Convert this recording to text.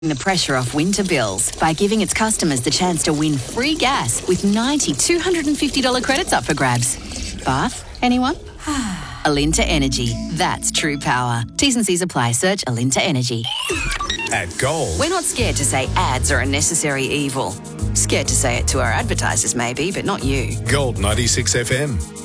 The pressure off winter bills by giving its customers the chance to win free gas with 90 $250 credits up for grabs. Bath? Anyone? Alinta Energy. That's true power. T's and C's apply. Search Alinta Energy. At Gold. We're not scared to say ads are a necessary evil. Scared to say it to our advertisers maybe, but not you. Gold 96 FM.